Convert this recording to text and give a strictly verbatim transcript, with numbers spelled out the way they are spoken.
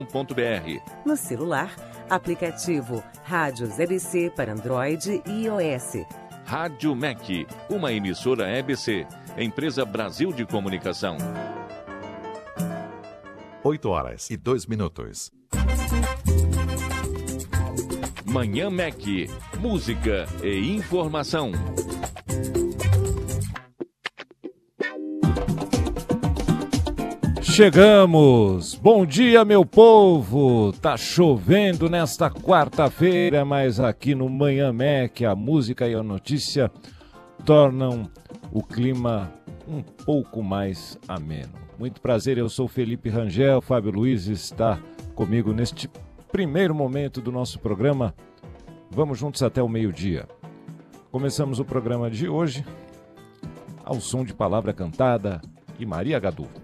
ponto b r. No celular, aplicativo Rádio Z B C para Android e iOS. Rádio M E C, uma emissora E B C, Empresa Brasil de Comunicação. oito horas e dois minutos. Manhã M E C, música e informação. Chegamos! Bom dia, meu povo! Tá chovendo nesta quarta-feira, mas aqui no Manhã M E C a música e a notícia tornam o clima um pouco mais ameno. Muito prazer, eu sou Felipe Rangel, Fábio Luiz está comigo neste primeiro momento do nosso programa. Vamos juntos até o meio-dia. Começamos o programa de hoje ao som de Palavra Cantada e Maria Gadu.